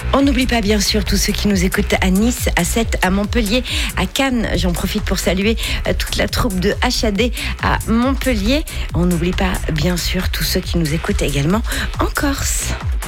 On n'oublie pas bien sûr tous ceux qui nous écoutent à Nice, à Sète, à Montpellier, à Cannes. J'en profite pour saluer toute la troupe de HAD à Montpellier. On n'oublie pas bien sûr tous ceux qui nous écoutent également en Corse.